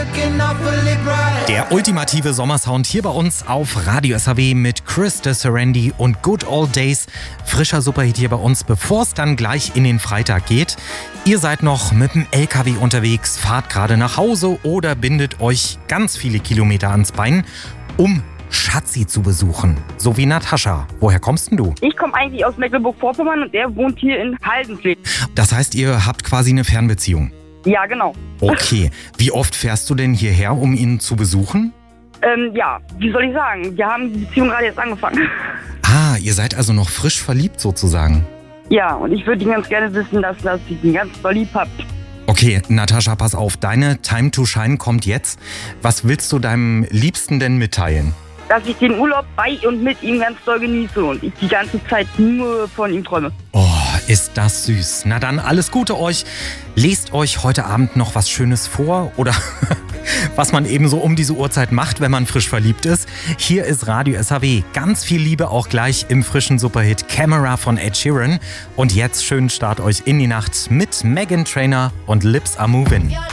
Der ultimative Sommersound hier bei uns auf Radio SAW mit Chris de Serendi und Good Old Days. Frischer Superhit hier bei uns, bevor es dann gleich in den Freitag geht. Ihr seid noch mit dem LKW unterwegs, fahrt gerade nach Hause oder bindet euch ganz viele Kilometer ans Bein, um Schatzi zu besuchen. So wie Natascha. Woher kommst denn du? Ich komme eigentlich aus Mecklenburg-Vorpommern und der wohnt hier in Haldenstedt. Das heißt, ihr habt quasi eine Fernbeziehung? Ja, genau. Okay. Wie oft fährst du denn hierher, um ihn zu besuchen? Ja, wie soll ich sagen? Wir haben die Beziehung gerade jetzt angefangen. Ah, ihr seid also noch frisch verliebt sozusagen. Ja, und ich würde ihn ganz gerne wissen, dass ich ihn ganz verliebt habt. Okay, Natascha, pass auf. Deine Time to Shine kommt jetzt. Was willst du deinem Liebsten denn mitteilen? Dass ich den Urlaub bei und mit ihm ganz doll genieße und ich die ganze Zeit nur von ihm träume. Oh, ist das süß. Na dann, alles Gute euch. Lest euch heute Abend noch was Schönes vor oder was man eben so um diese Uhrzeit macht, wenn man frisch verliebt ist. Hier ist Radio SAW. Ganz viel Liebe auch gleich im frischen Superhit Camera von Ed Sheeran. Und jetzt schönen Start euch in die Nacht mit Meghan Trainor und Lips Are Movin'.